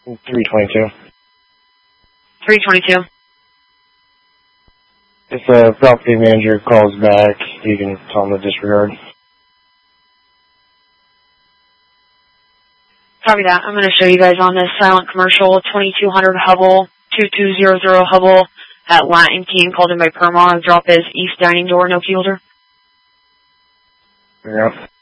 322. 322. If the property manager calls back, you can tell him to disregard. Copy that. I'm going to show you guys on this silent commercial, 2200 Hubble, 2200 Hubble at Latin King, called in by Perma. Drop is East Dining Door, no key holder. Yeah.